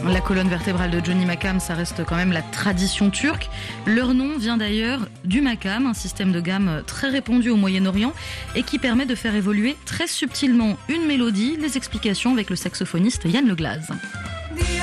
La colonne vertébrale de Johnny Makam, ça reste quand même la tradition turque. Leur nom vient d'ailleurs du makam, un système de gamme très répandu au Moyen-Orient et qui permet de faire évoluer très subtilement une mélodie. Les explications avec le saxophoniste Yann Le Glaz.